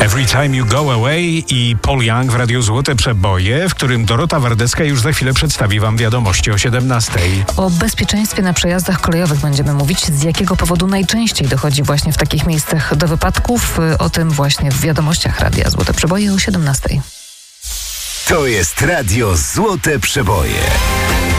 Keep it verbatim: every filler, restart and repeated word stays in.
Every Time You Go Away i Paul Young w Radiu Złote Przeboje, w którym Dorota Wardecka już za chwilę przedstawi wam wiadomości o siedemnastej. O bezpieczeństwie na przejazdach kolejowych będziemy mówić, z jakiego powodu najczęściej dochodzi właśnie w takich miejscach do wypadków. O tym właśnie w wiadomościach Radia Złote Przeboje o siedemnastej. To jest Radio Złote Przeboje.